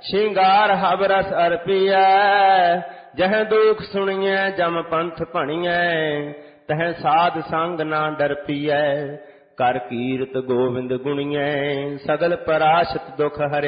ਸ਼ਿੰਗਾਰ ਹਬ ਰਸ ਅਰਪੀਐ। ਜਹ ਦੁਖ ਸੁਣੀਐ ਜਮ ਪੰਥ ਭਣੀਐ। ਤਹ ਸਾਧ ਸੰਗ ਨਾ ਡਰਪੀਐ। ਕਰ ਕੀਰਤ ਗੋਵਿੰਦ ਗੁਣੀਐ। ਸਗਲ ਪਰਾਸ਼ਤ ਦੁਖ ਹਰੇ।